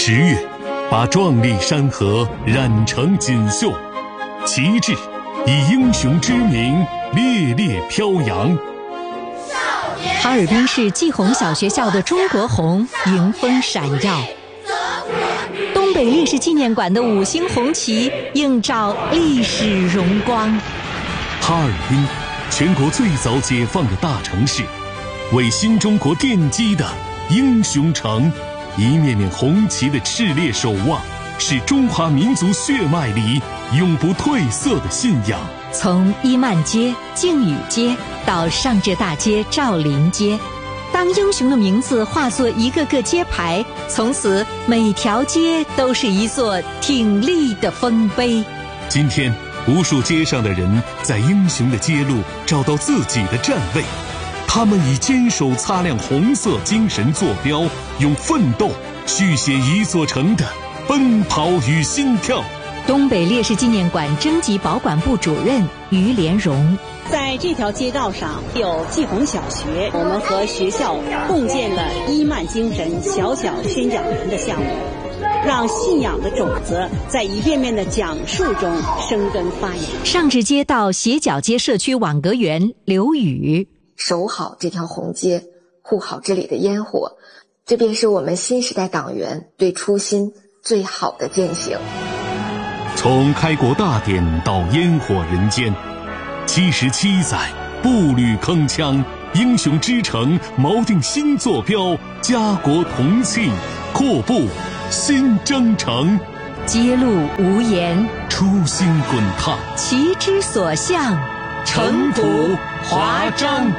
10月，把壮丽山河染成锦绣，旗帜以英雄之名烈烈飘扬。 哈尔滨市季红小学校的中国红迎风闪耀，东北烈士纪念馆的5星红旗映照历史荣光。 哈尔滨，全国最早解放的大城市，为新中国奠基的英雄城，一面面红旗的炽烈守望，是中华民族血脉里永不褪色的信仰。 从伊曼街、靖宇街到上至大街赵林街，当英雄的名字化作一个个街牌，从此每条街都是一座挺立的丰碑。 今天，无数街上的人在英雄的街路找到自己的站位，他们以坚守擦亮红色精神坐标，用奋斗续写一座城的奔跑与心跳。 东北烈士纪念馆征集保管部主任于连荣， 在这条街道上有季红小学，我们和学校共建了伊曼精神小小宣讲员的项目，让信仰的种子在一遍遍的讲述中生根发芽。 上至街道斜角街社区网格员刘宇， 守好这条红街，护好这里的烟火，这便是我们新时代党员对初心最好的践行。 从开国大典到烟火人间，77载步履铿锵，英雄之城锚定新坐标，家国同庆，阔步新征程。 街路无言， 初心滚烫， 旗之所向， 城府华章。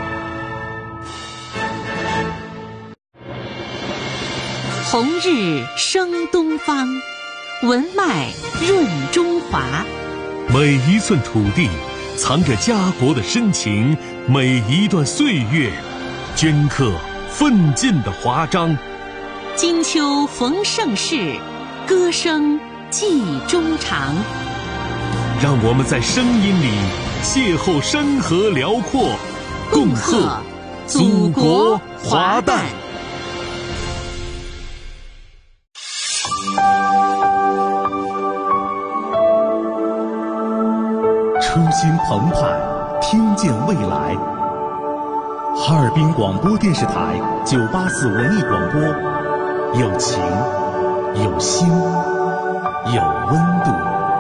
红日升东方，文脉润中华。 每一寸土地藏着家国的深情，每一段岁月镌刻奋进的华章。 金秋逢盛世，歌声记衷肠。 让我们在声音里邂逅山河辽阔，共贺祖国华诞。 初心澎湃，听见未来。哈尔滨广播电视台984文艺广播，有情，有心，有温度。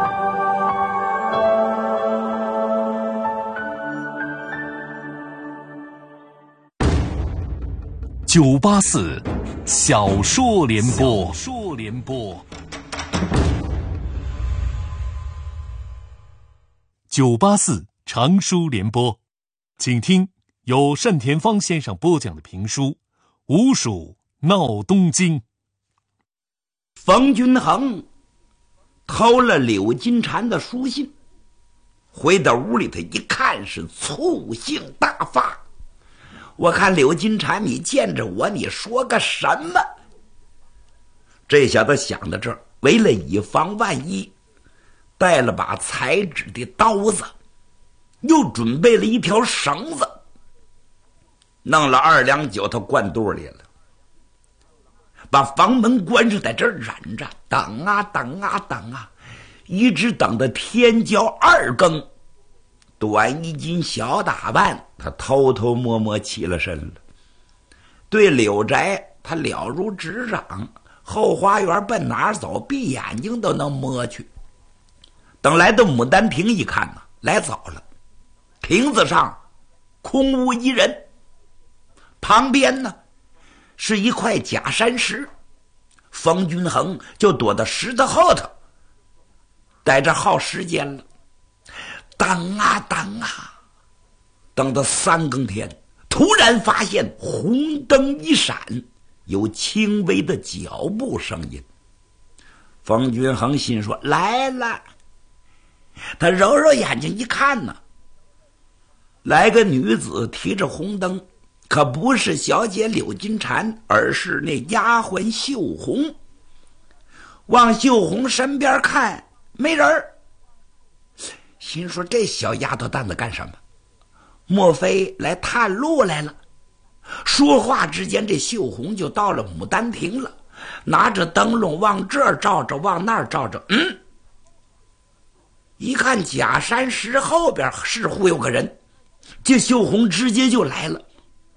984小说联播。984长书联播，请听由单田芳先生播讲的评书《吴蜀闹东京》。 冯君衡偷了柳金蝉的书信，回到屋里头一看，是醋性大发。我看柳金蝉，你见着我，你说个什么？这小子想到这儿，为了以防万一，带了把裁纸的刀子，又准备了一条绳子，弄了2两酒，他灌肚里了，把房门关上，在这儿忍着，等啊等啊等啊，一直等到天交2更，短衣襟小打扮，他偷偷摸摸起了身了。对柳宅他了如指掌，后花园奔哪儿走，闭眼睛都能摸去。等来到牡丹亭一看呢，来早了，亭子上空无一人，旁边呢是一块假山石，冯君衡就躲到石头后头，在这耗时间了。等啊等啊，等到3更天，突然发现红灯一闪，有轻微的脚步声音。冯君衡心说来了，他揉揉眼睛一看呢，来个女子提着红灯，可不是小姐柳金蝉，而是那丫鬟秀红。往秀红身边看，没人儿，心说这小丫头蛋子干什么？莫非来探路来了？说话之间，这秀红就到了牡丹亭了。 拿着灯笼往这儿照着，往那儿照着，一看假山石后边似乎有个人，这秀红直接就来了。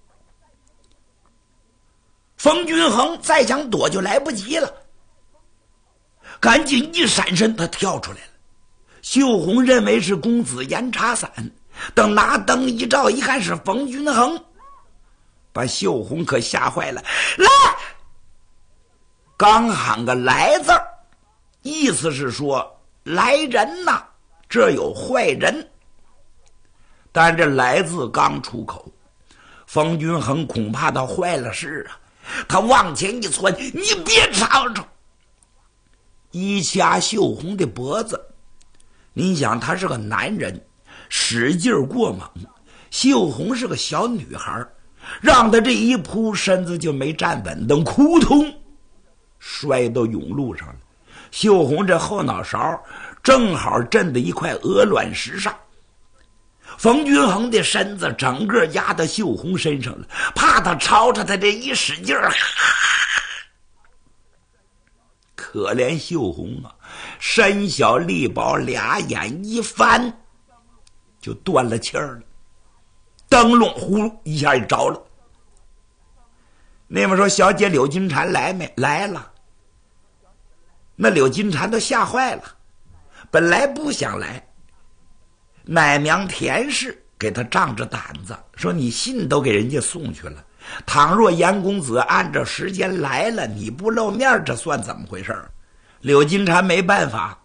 冯君衡再想躲就来不及了，赶紧一闪身，他跳出来了。秀红认为是公子严查伞，等拿灯一照，一看是冯君衡，把秀红可吓坏了。来！刚喊个来字，意思是说来人呐，这有坏人。但这来字刚出口，冯君衡恐怕他坏了事啊，他往前一窜，你别吵吵，一掐秀红的脖子。你想他是个男人，使劲过猛，秀红是个小女孩，让他这一扑，身子就没站稳，等扑通摔到甬路上了。秀红这后脑勺正好震在一块鹅卵石上，冯君衡的身子整个压到秀红身上了，怕他朝着他这一使劲儿，可怜秀红啊，身小力薄，俩眼一翻就断了气儿了。灯笼呼一下就着了。那么说小姐柳金蝉来没？来了。那柳金蝉都吓坏了，本来不想来，奶娘田氏给他仗着胆子说，你信都给人家送去了，倘若严公子按照时间来了，你不露面，这算怎么回事？柳金蝉没办法，